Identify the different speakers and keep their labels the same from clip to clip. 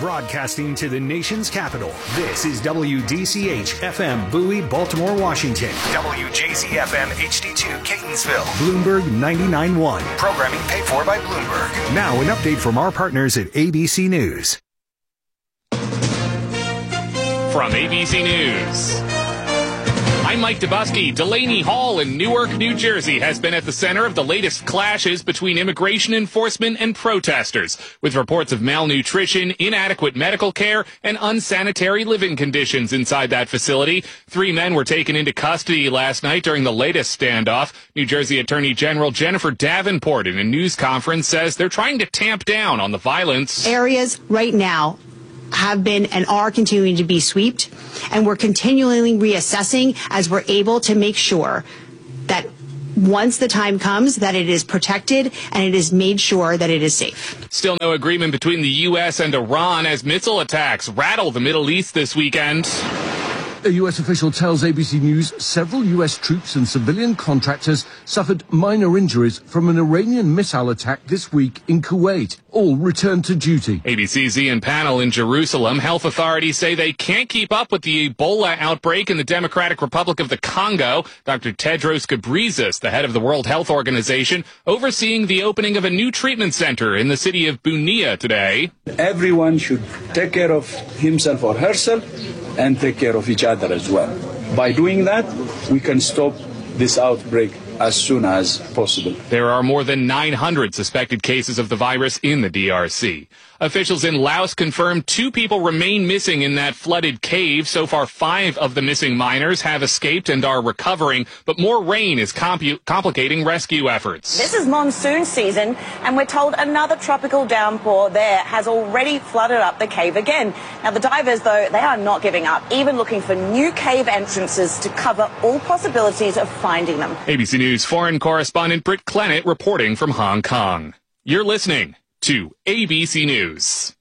Speaker 1: Broadcasting to the nation's capital, this is WDCH FM Bowie, Baltimore, Washington. WJZ FM HD2 Catonsville. Bloomberg 99.1. Programming paid for by Bloomberg. Now an update from our partners at ABC News.
Speaker 2: From ABC News, I'm Mike Dubusky. Delaney Hall in Newark, New Jersey has been at the center of the latest clashes between immigration enforcement and protesters, with reports of malnutrition, inadequate medical care, and unsanitary living conditions inside that facility. 3 men were taken into custody last night during the latest standoff. New Jersey Attorney General Jennifer Davenport in a news conference says they're trying to tamp down on the violence.
Speaker 3: Areas right now have been and are continuing to be swept, and we're continually reassessing as we're able to make sure that once the time comes that it is protected and it is made sure that it is safe.
Speaker 2: Still no agreement between the U.S. and Iran as missile attacks rattle the Middle East this weekend.
Speaker 4: A U.S. official tells ABC News several U.S. troops and civilian contractors suffered minor injuries from an Iranian missile attack this week in Kuwait. All returned to duty.
Speaker 2: ABC's Ian Pannell in Jerusalem. Health authorities say they can't keep up with the Ebola outbreak in the Democratic Republic of the Congo. Dr. Tedros Ghebreyesus, the head of the World Health Organization, overseeing the opening of a new treatment center in the city of Bunia today.
Speaker 5: Everyone should take care of himself or herself and take care of each other as well. By doing that, we can stop this outbreak as soon as possible.
Speaker 2: There are more than 900 suspected cases of the virus in the DRC. Officials in Laos confirmed 2 people remain missing in that flooded cave. So far, 5 of the missing miners have escaped and are recovering, but more rain is complicating rescue efforts.
Speaker 6: This is monsoon season, and we're told another tropical downpour there has already flooded up the cave again. Now, the divers, though, they are not giving up, even looking for new cave entrances to cover all possibilities of finding them.
Speaker 2: ABC News foreign correspondent Britt Clennett reporting from Hong Kong. You're listening to ABC News.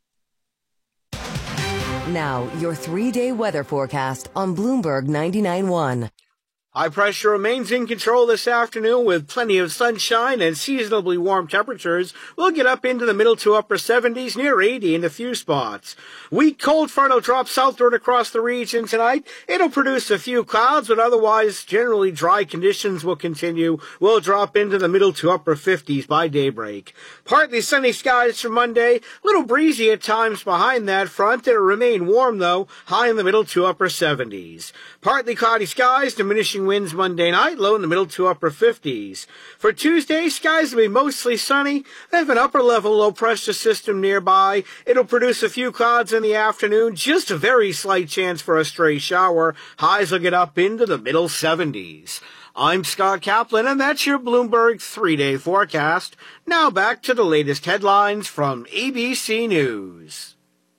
Speaker 7: Now, your 3-day weather forecast on Bloomberg 99.1.
Speaker 8: High pressure remains in control this afternoon with plenty of sunshine and seasonably warm temperatures. We'll get up into the middle to upper 70s, near 80 in a few spots. Weak cold front will drop southward across the region tonight. It'll produce a few clouds, but otherwise generally dry conditions will continue. We'll drop into the middle to upper 50s by daybreak. Partly sunny skies for Monday. A little breezy at times behind that front. It'll remain warm, though, high in the middle to upper 70s. Partly cloudy skies, diminishing winds Monday night, low in the middle to upper 50s. For Tuesday, skies will be mostly sunny. They have an upper-level low-pressure system nearby. It'll produce a few clouds in the afternoon, just a very slight chance for a stray shower. Highs will get up into the middle 70s. I'm Scott Kaplan, and that's your Bloomberg 3-day forecast. Now back to the latest headlines from ABC News.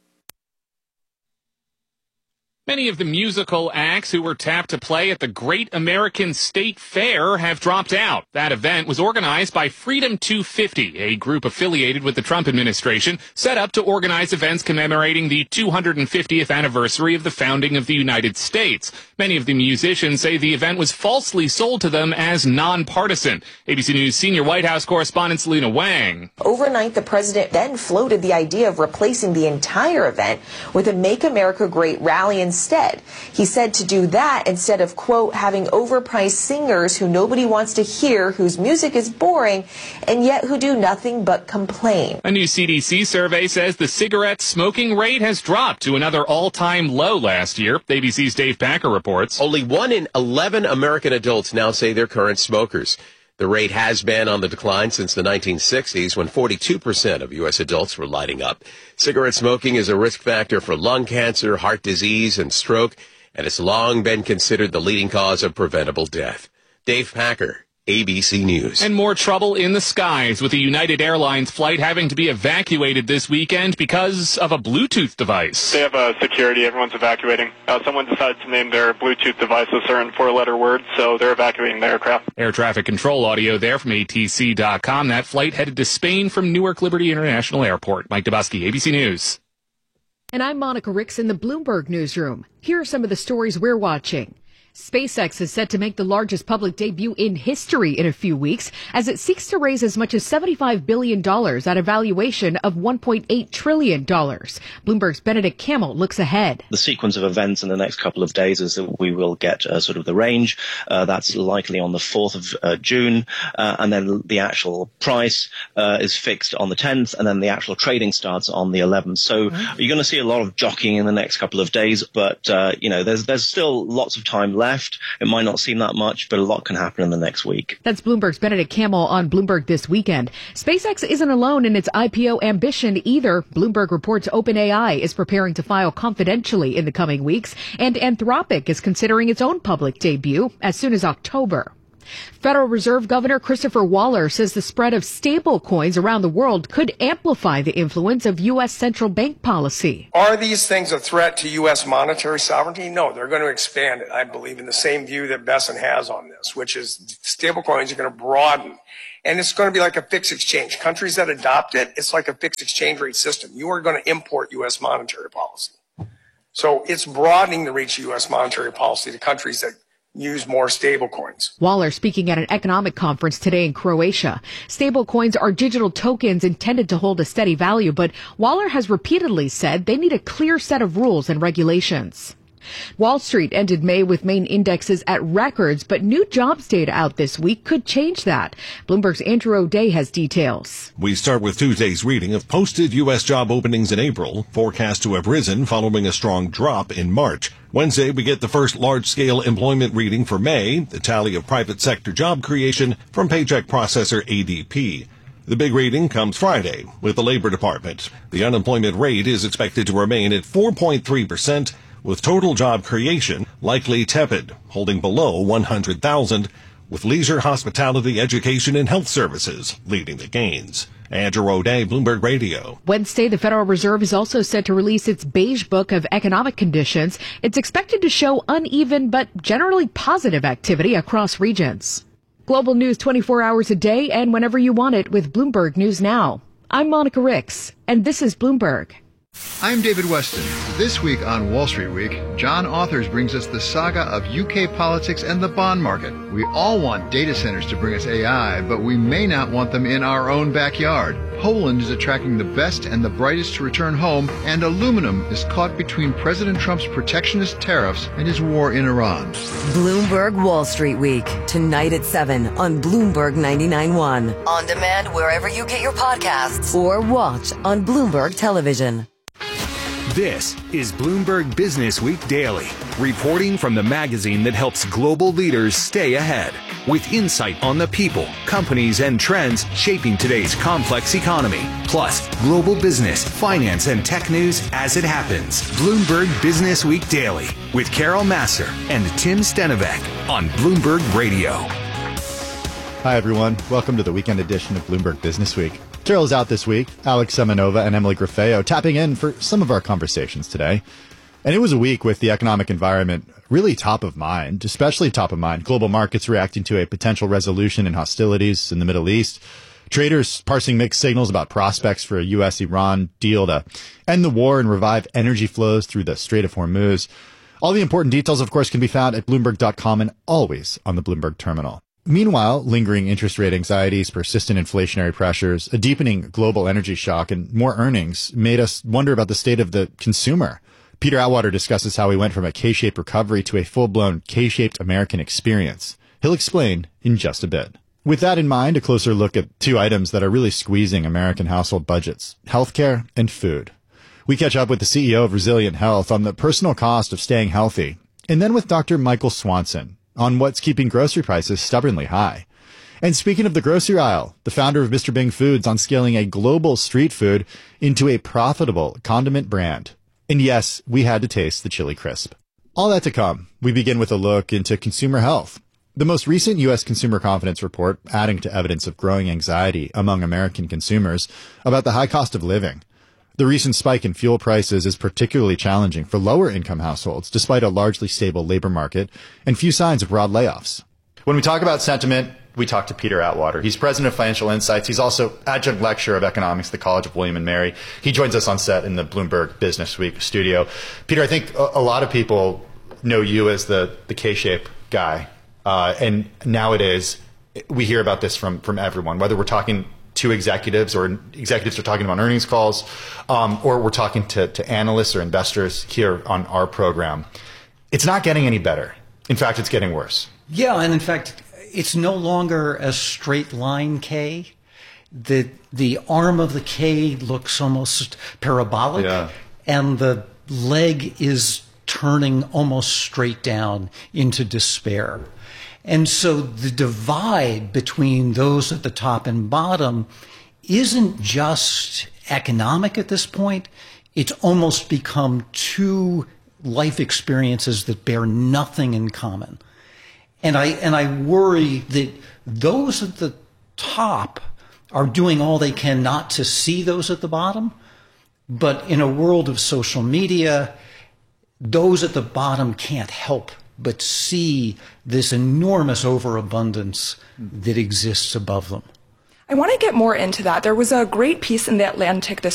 Speaker 2: Many of the musical acts who were tapped to play at the Great American State Fair have dropped out. That event was organized by Freedom 250, a group affiliated with the Trump administration, set up to organize events commemorating the 250th anniversary of the founding of the United States. Many of the musicians say the event was falsely sold to them as nonpartisan. ABC News senior White House correspondent Selena Wang.
Speaker 9: Overnight, the president then floated the idea of replacing the entire event with a Make America Great rally instead. He said to do that instead of, quote, having overpriced singers who nobody wants to hear, whose music is boring, and yet who do nothing but complain.
Speaker 2: A new CDC survey says the cigarette smoking rate has dropped to another all-time low last year. ABC's Dave Packer reports.
Speaker 10: Only 1 in 11 American adults now say they're current smokers. The rate has been on the decline since the 1960s, when 42% of U.S. adults were lighting up. Cigarette smoking is a risk factor for lung cancer, heart disease, and stroke, and it's long been considered the leading cause of preventable death. Dave Packer, ABC News.
Speaker 2: And more trouble in the skies, with a United Airlines flight having to be evacuated this weekend because of a Bluetooth device.
Speaker 11: They have security. Everyone's evacuating. Someone decided to name their Bluetooth device a certain 4-letter word, so they're evacuating the aircraft.
Speaker 2: Air traffic control audio there from ATC.com. That flight headed to Spain from Newark Liberty International Airport. Mike Dubusky, ABC News.
Speaker 12: And I'm Monica Ricks in the Bloomberg Newsroom. Here are some of the stories we're watching. SpaceX is set to make the largest public debut in history in a few weeks as it seeks to raise as much as $75 billion at a valuation of $1.8 trillion. Bloomberg's Benedict Campbell looks ahead.
Speaker 13: The sequence of events in the next couple of days is that we will get sort of the range. That's likely on the 4th of June. And then the actual price is fixed on the 10th. And then the actual trading starts on the 11th. So you're going to see a lot of jockeying in the next couple of days. But, there's still lots of time left. It might not seem that much, but a lot can happen in the next week.
Speaker 12: That's Bloomberg's Benedict Campbell on Bloomberg This Weekend. SpaceX isn't alone in its IPO ambition either. Bloomberg reports OpenAI is preparing to file confidentially in the coming weeks, and Anthropic is considering its own public debut as soon as October. Federal Reserve Governor Christopher Waller says the spread of stable coins around the world could amplify the influence of U.S. central bank policy.
Speaker 14: Are these things a threat to U.S. monetary sovereignty? No, they're going to expand it, I believe, in the same view that Besson has on this, which is stable coins are going to broaden. And it's going to be like a fixed exchange. Countries that adopt it, it's like a fixed exchange rate system. You are going to import U.S. monetary policy. So it's broadening the reach of U.S. monetary policy to countries that use more stable coins.
Speaker 12: Waller speaking at an economic conference today in Croatia. Stable coins are digital tokens intended to hold a steady value, but Waller has repeatedly said they need a clear set of rules and regulations. Wall Street ended May with main indexes at records, but new jobs data out this week could change that. Bloomberg's Andrew O'Day has details.
Speaker 15: We start with Tuesday's reading of posted U.S. job openings in April, forecast to have risen following a strong drop in March. Wednesday, we get the first large-scale employment reading for May, the tally of private sector job creation from paycheck processor ADP. The big reading comes Friday with the Labor Department. The unemployment rate is expected to remain at 4.3%, with total job creation likely tepid, holding below 100,000, with leisure, hospitality, education, and health services leading the gains. Andrew O'Day, Bloomberg Radio.
Speaker 12: Wednesday, the Federal Reserve is also set to release its Beige Book of Economic Conditions. It's expected to show uneven but generally positive activity across regions. Global news 24 hours a day and whenever you want it with Bloomberg News Now. I'm Monica Ricks, and this is Bloomberg.
Speaker 16: I'm David Weston. This week on Wall Street Week, John Authors brings us the saga of UK politics and the bond market. We all want data centers to bring us AI, but we may not want them in our own backyard. Poland is attracting the best and the brightest to return home, and aluminum is caught between President Trump's protectionist tariffs and his war in Iran.
Speaker 7: Bloomberg Wall Street Week, tonight at 7 on Bloomberg 99.1. On demand wherever you get your podcasts or watch on Bloomberg Television.
Speaker 1: This is Bloomberg Business Week Daily, reporting from the magazine that helps global leaders stay ahead, with insight on the people, companies, and trends shaping today's complex economy, plus global business, finance, and tech news as it happens. Bloomberg Business Week Daily with Carol Massar and Tim Stenovec on Bloomberg Radio.
Speaker 17: Hi, everyone. Welcome to the weekend edition of Bloomberg Business Week. Carol's out this week. Alex Semenova and Emily Grafeo tapping in for some of our conversations today. And it was a week with the economic environment really top of mind, especially top of mind. Global markets reacting to a potential resolution in hostilities in the Middle East. Traders parsing mixed signals about prospects for a U.S.-Iran deal to end the war and revive energy flows through the Strait of Hormuz. All the important details, of course, can be found at Bloomberg.com and always on the Bloomberg terminal. Meanwhile, lingering interest rate anxieties, persistent inflationary pressures, a deepening global energy shock, and more earnings made us wonder about the state of the consumer. Peter Atwater discusses how we went from a K-shaped recovery to a full-blown K-shaped American experience. He'll explain in just a bit. With that in mind, a closer look at two items that are really squeezing American household budgets: healthcare and food. We catch up with the CEO of Resilient Health on the personal cost of staying healthy, and then with Dr. Michael Swanson on what's keeping grocery prices stubbornly high. And speaking of the grocery aisle, the founder of Mr. Bing Foods on scaling a global street food into a profitable condiment brand. And yes, we had to taste the chili crisp. All that to come. We begin with a look into consumer health. The most recent U.S. consumer confidence report adding to evidence of growing anxiety among American consumers about the high cost of living. The recent spike in fuel prices is particularly challenging for lower-income households, despite a largely stable labor market and few signs of broad layoffs. When we talk about sentiment, we talk to Peter Atwater. He's president of Financial Insights. He's also adjunct lecturer of economics at the College of William & Mary. He joins us on set in the Bloomberg Business Week studio. Peter, I think a lot of people know you as the K-shape guy. And nowadays, we hear about this from everyone, whether we're talking to executives or executives are talking about earnings calls, or we're talking to analysts or investors here on our program. It's not getting any better. In fact, it's getting worse.
Speaker 18: Yeah, and in fact, it's no longer a straight line K. The arm of the K looks almost parabolic, and the leg is turning almost straight down into despair. And so the divide between those at the top and bottom isn't just economic at this point. It's almost become two life experiences that bear nothing in common. And I worry that those at the top are doing all they can not to see those at the bottom. But in a world of social media, those at the bottom can't help but see this enormous overabundance that exists above them.
Speaker 19: I want to get more into that. There was a great piece in The Atlantic this